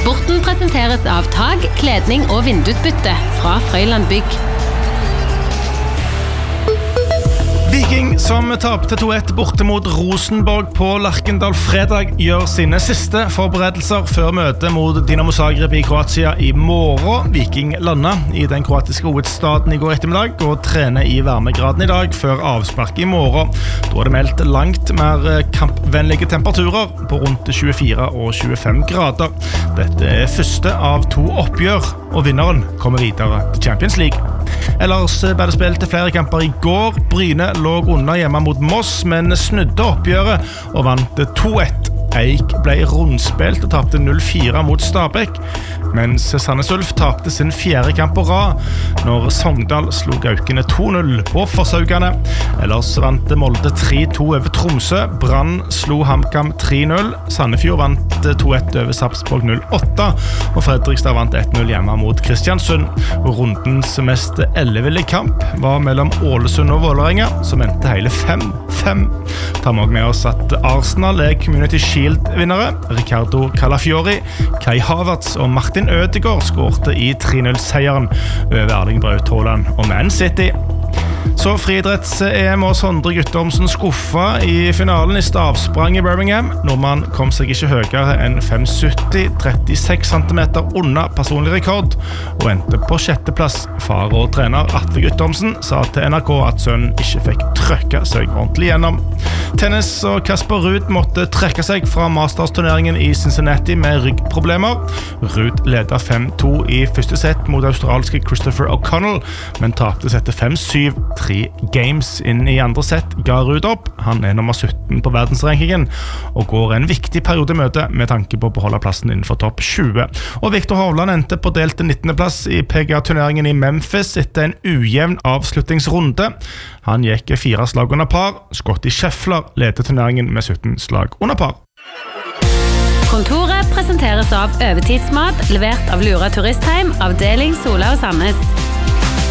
Sporten presenteres av tag, kledning og vindusbytte fra Frøyland Bygg. Viking, som tapte 2-1 borte mot Rosenborg på Lerkendal fredag, gjør sine siste forberedelser før møtet mot Dinamo Zagreb i Kroatia i morgen. Viking landet i den kroatiske hovedstaden i går ettermiddag og trener i varmegraden i dag før avspark i morgen. Da det meldt langt mer kampvennlige temperaturer på rundt 24 og 25 grader. Dette første av 2 oppgjør, og vinneren kommer videre til Champions League. Ellers ble det spilt flere kamper i går. Bryne lå under hjemme mot Moss, men snudde oppgjøret og vant 2-1. Eik ble rundspilt og tapte 0-4 mot Stabæk, mens Sandnes Ulf tapte sin 4. kamp på rad når Sogndal slo Gaukene 2-0 på Forshaugane. Ellers vant Molde 3-2 over Tromsø, Brann slo HamKam 3-0, Sandefjord vant 2-1 over Sarpsborg 0-8, og Fredrikstad vant 1-0 hjemme mot Kristiansund. Rundens mest elleville kamp var mellom Ålesund og Vålerenga, som endte hele 5-5. Tar vi også med oss at Arsenal Community Shield-vinnere. Ricardo Calafiori, Kai Havertz og Martin Ødegaard skårte i 3-0-seieren over Erling Braut Haaland og Man City. Så friidretts-EM og Sondre Guttormsen skuffa i finalen i stavsprang i Birmingham. Nordmann kom seg ikke høyere enn 5,70, 36 cm under personlig rekord, og endte på 6. plass. Far og trener Atle Guttormsen sa til NRK at sønnen ikke fikk trøkke seg ordentlig gjennom. Tennis og Kasper Ruud måtte trekke seg fra Masters-turneringen i Cincinnati med ryggproblemer. Ruud ledet 5-2 i første sett mot australske Christopher O'Connell, men tapte settet 5-7. 3 games inn i andre sett ga Ruud opp. Han nummer 17 på verdensrankingen og går en viktig periode i møte med tanke på å beholde plassen innenfor topp 20. Og Viktor Hovland endte på delte 19. plass i PGA-turneringen i Memphis etter en ujevn avslutningsrunde. Han gikk 4 slag under par. Scotty Scheffler ledet turneringen med 17 slag under par. Kontoret presenteres av Overtidsmat, levert av Lura Turistheim, avdeling Sola og Sandnes.